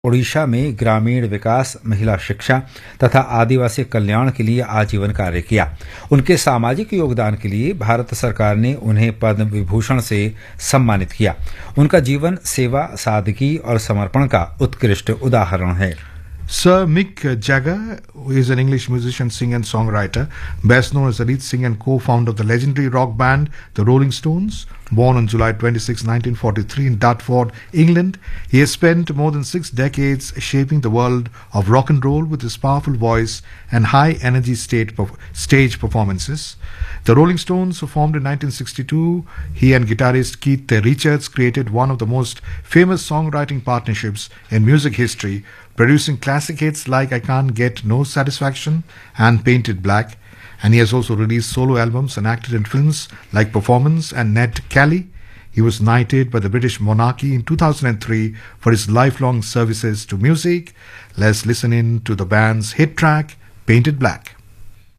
ओडिशा में ग्रामीण विकास, महिला शिक्षा तथा आदिवासी कल्याण के लिए आजीवन कार्य किया। उनके सामाजिक योगदान के लिए भारत सरकार ने उन्हें पद्म विभूषण से सम्मानित किया। उनका जीवन सेवा, सादगी और समर्पण का उत्कृष्ट उदाहरण है। Sir Mick Jagger is an English musician, singer and songwriter, best known as the lead singer and co-founder of the legendary rock band The Rolling Stones. Born on July 26, 1943 in Dartford, England, he has spent more than 6 decades shaping the world of rock and roll with his powerful voice and high-energy stage performances. The Rolling Stones were formed in 1962. He and guitarist Keith Richards created one of the most famous songwriting partnerships in music history, producing classic hits like I Can't Get No Satisfaction and Painted Black. And he has also released solo albums and acted in films like Performance and Ned Kelly. He was knighted by the British monarchy in 2003 for his lifelong services to music. Let's listen in to the band's hit track, Painted Black.